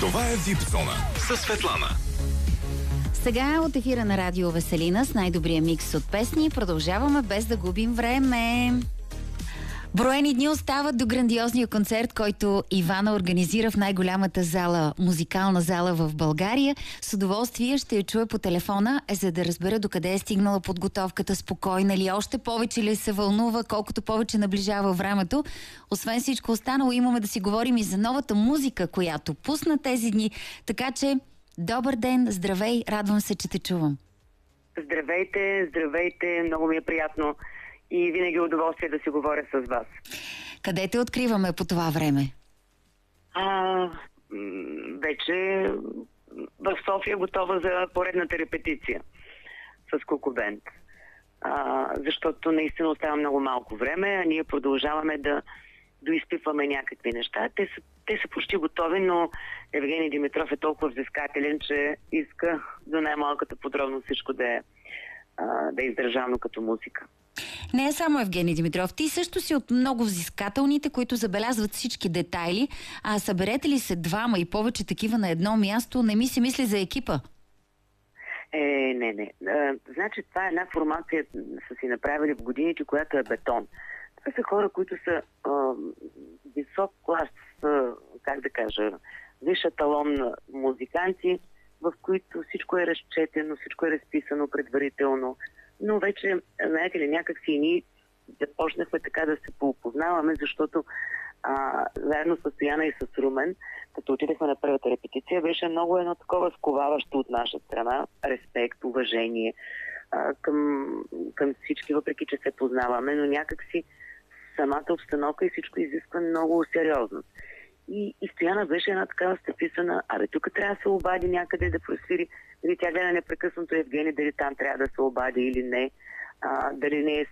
Това е Випзона със Светлана. Сега от ефира на Радио Веселина с най-добрия микс от песни продължаваме без да губим време. Броени дни остават до грандиозния концерт, който Ивана организира в най-голямата зала, музикална зала в България. С удоволствие ще я чуя по телефона, за да разбера докъде е стигнала подготовката, спокойна ли, още повече ли се вълнува, колкото повече наближава времето. Освен всичко останало, имаме да си говорим и за новата музика, която пусна тези дни. Така че, добър ден, здравей, радвам се, че те чувам. Здравейте, много ми е приятно. И винаги удоволствие да си говоря с вас. Къде те откриваме по това време? Вече в София готова за поредната репетиция с Кукубенд. Защото наистина остава много малко време, а ние продължаваме да доизпипваме някакви неща. Те са почти готови, но Евгений Димитров е толкова взискателен, че иска до най-малката подробност всичко да е издържано като музика. Не е само Евгений Димитров. Ти също си от много взискателните, които забелязват всички детайли. А съберете ли се двама и повече такива на едно място, не ми се мисли за екипа? Не. Значи това е една формация, са си направили в годините, която е бетон. Това са хора, които са висок клас, как да кажа, висша талон музиканти, в които всичко е разчетено, всичко е разписано предварително. Но вече, знаете ли, някак си и ние започнахме така да се поопознаваме, защото заедно с Стояна и с Румен, като отидахме на първата репетиция, беше много едно такова сковаващо от наша страна. Респект, уважение към всички, въпреки че се познаваме, но някак си самата обстановка и всичко изисква много сериозност. И Стояна беше една такава стъписана, тук трябва да се обади някъде да просвири. Дали тя гледа непрекъснато Евгений, дали там трябва да се обади или не. Дали не е